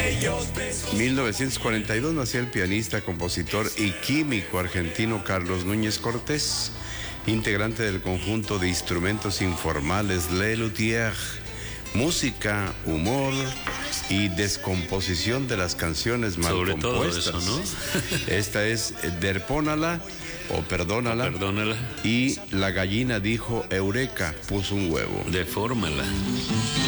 1942 nació el pianista, compositor y químico argentino Carlos Núñez Cortés, integrante del conjunto de instrumentos informales Le Luthier. Música, humor y descomposición de las canciones mal sobre compuestas. Todo eso, ¿no? Esta es Depónala o Perdónala. Perdónala. Y la gallina dijo Eureka, puso un huevo. Defórmala.